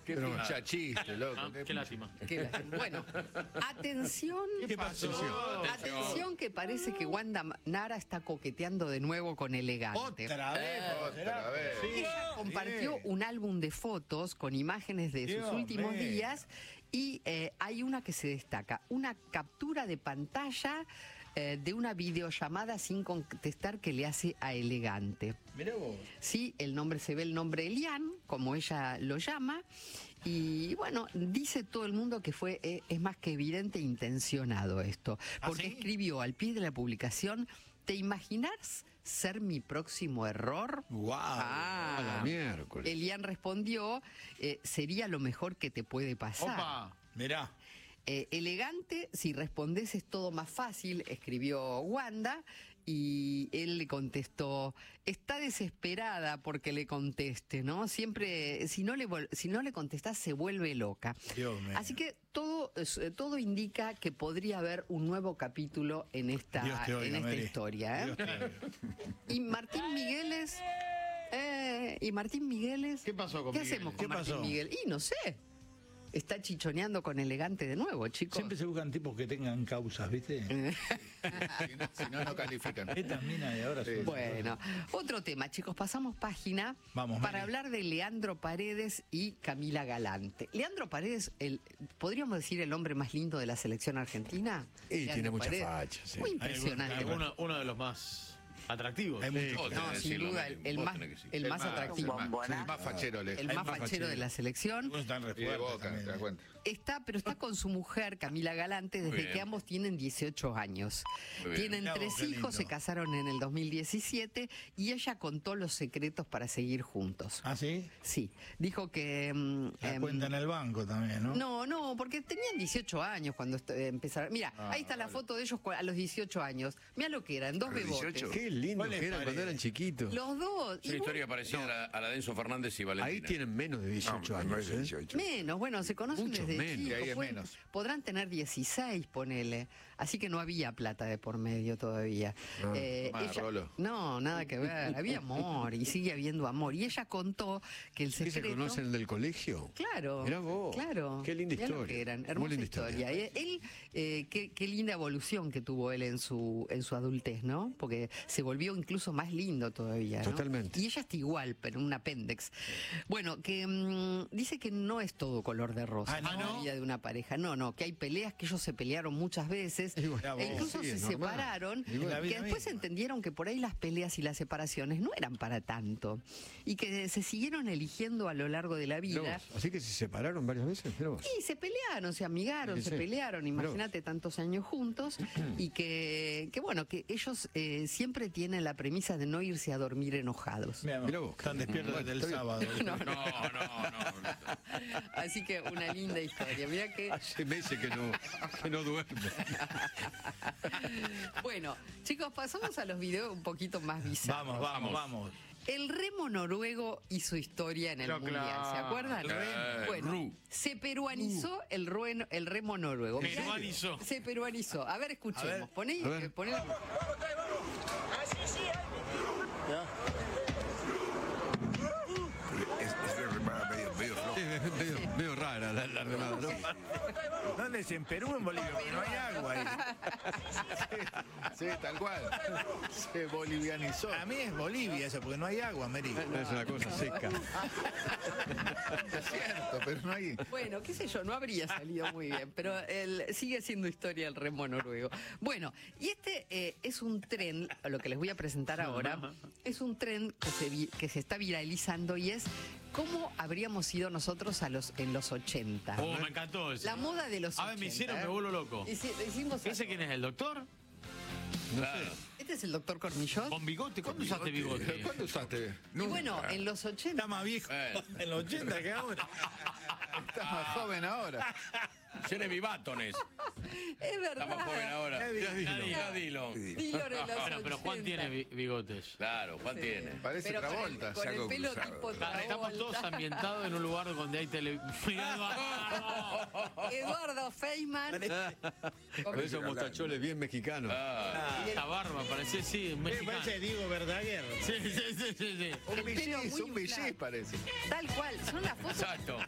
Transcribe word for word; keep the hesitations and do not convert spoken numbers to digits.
Qué pincha chiste, loco. Ah, qué, qué lástima. Qué lástima. Bueno, atención. ¿Qué pasó? Atención que parece que Wanda Nara está coqueteando de nuevo con Elegante. Otra vez. Otra vez. Ella compartió Bien. un álbum de fotos con imágenes de Dios sus últimos mío. días y eh, hay una que se destaca, una captura de pantalla eh, de una videollamada sin contestar que le hace a Elegante. Mirá vos. Sí, el nombre se ve el nombre Elian, como ella lo llama, y bueno, dice todo el mundo que fue, eh, es más que evidente, intencionado esto, porque ¿Ah, sí? escribió al pie de la publicación: ¿te imaginas ser mi próximo error? Wow. Ah, a la miércoles. Elian respondió, eh, sería lo mejor que te puede pasar. Opa. Mirá. Eh, elegante, si respondes es todo más fácil, escribió Wanda, y él le contestó, está desesperada porque le conteste, ¿no? Siempre, si no le, vol- si no le contestás, se vuelve loca. Dios mío. Así que todo, eh, todo indica que podría haber un nuevo capítulo en Dios esta, te oiga, en esta Mary. historia, ¿eh? Dios te oiga. Y Martín Migueles, eh, y Martín Migueles, ¿Qué pasó con ¿Qué Migueles? hacemos con ¿Qué Martín pasó? Miguel? Y no sé. Está chichoneando con Elegante de nuevo, chicos. Siempre se buscan tipos que tengan causas, ¿viste? Si no, si no, no califican. Estas minas de ahora son... Bueno, otro tema, chicos, pasamos página Vamos, para Mary. hablar de Leandro Paredes y Camila Galante. Leandro Paredes, el, podríamos decir el hombre más lindo de la selección argentina. Y Leandro tiene mucha Paredes. facha, sí. Muy Hay impresionante. algunos- Uno, uno de los más atractivos. Hay muchos. Vos No, tenés que sin decirlo, duda, Mary, el, el vos más, tenés que decir. el más atractivo. El más, el más fachero, le. El Hay más más fachero de fachero. la selección. Algunos están re Y de fuertes Boca, también. te das cuenta. Está, pero está con su mujer, Camila Galante, desde bien. que ambos tienen dieciocho años. Muy bien. Tienen Mirá vos, tres qué hijos, lindo. se casaron en el dos mil diecisiete y ella contó los secretos para seguir juntos. ¿Ah, sí? Sí, dijo que... mm, La em, cuenta en el banco también, ¿no? No, no, porque tenían dieciocho años cuando est- eh, empezaron. Mira, Ah, ahí está la vale. foto de ellos cu- a los dieciocho años. Mira lo que eran, dos ¿A los bebotes. dieciocho? Qué lindo ¿Cuál es que eran cuando Paredes? eran chiquitos. Los dos. Es una Y historia parecida a, la, a la de Enzo Fernández y Valentina. Ahí tienen menos de dieciocho No, no años. es de ¿eh? dieciocho. menos, bueno, se conocen Mucho desde menos. chicos, Y ahí es pueden- menos. podrán tener dieciséis, ponele. Así que no había plata de por medio todavía. Ah, Eh, tomá, Rolo. no, nada que ver. Había amor y sigue habiendo amor. Y ella contó que el ¿Sí se secreto... conocen del colegio? Claro. Mirá vos. Claro. Qué linda Mirá lo historia. que eran, Muy hermosa linda historia. historia. Eh, Él, eh, qué, qué linda evolución que tuvo él en su en su adultez, ¿no? Porque se volvió incluso más lindo todavía, ¿no? Totalmente. Y ella está igual, pero en un apéndice. Bueno, que mm, dice que no es todo color de rosa Ah, ¿no? la vida de una pareja. No, no, que hay peleas, que ellos se pelearon muchas veces. Y bueno, e incluso sí, se es normal. separaron. Y bueno. La vida Que después misma. entendieron que por ahí las peleas y las separaciones no eran para tanto. Y que se siguieron eligiendo a lo largo de la Mirá vida. vos. Así que se separaron varias veces. Mirá vos. Y se pelearon, se amigaron, Sí, se sí. pelearon, Mirá imagínate tantos años juntos, y que, que bueno, que ellos eh, siempre tienen la premisa de no irse a dormir enojados. Mirá, Mirá vos. Están despiertos Bueno, desde el está bien. sábado. No, No, no, no. Así que una linda historia. Mira que. Hace meses que no, que no duerme. Bueno, chicos, pasamos a los videos un poquito más bizarros. Vamos, vamos, vamos. El remo noruego hizo historia en el Pero mundial, claro. ¿se acuerdan? Eh, Bueno, Ru. se peruanizó el, ruen- el remo noruego. Mirá, Peruanizó. Se peruanizó. A ver, escuchemos. A ver. Poné, A ver. eh, poné- Es, es remada medio, medio floja. Sí, es medio, medio rara la, la remada, ¿no? ¿Dónde es? ¿En Perú o en Bolivia? Porque no hay agua ahí. Sí, tal cual. Se bolivianizó. A mí es Bolivia eso, porque no hay agua, Mary. Es una cosa seca. Es cierto, pero no hay... Bueno, qué sé yo, no habría salido muy bien, pero el, sigue siendo historia el remo noruego. Bueno, y este eh, es un tren, lo que les voy a presentar ahora, es un tren que se, vi- que se está viralizando y es cómo habríamos sido nosotros a los, en los ochenta. Oh, me encantó eso. La moda de los A ver, me ochenta, hicieron, ¿eh? me vuelvo loco. Hici- hicimos ¿Ese quién es, el doctor? Claro. Este es el doctor Cornillot. ¿Con bigote? ¿Cuándo usaste bigote? ¿Cuándo usaste? Y bueno, en los ochenta. Está más viejo Eh. en los ochenta que ahora. Está más joven ahora. Jeremy Batones. Es verdad. Está más joven ahora. Ya dilo. Ya dilo. Dilo en los Bueno, pero Juan ochenta. tiene bi- bigotes. Claro, Juan tiene. Parece Pero con el- Travolta. con el, Saco pelo cruzado. tipo Claro, estamos todos Travolta. ambientados en un lugar donde hay televisión. Eduardo Feynman. Con esos mostacholes bien mexicanos. Ah, Esta barba, parece, sí, un Me mexicano. parece Diego Verdaguer. Sí, sí, sí, sí, sí. Un El pelo billete, muy un billete inflado. parece. Tal cual, son las fotos. exacto.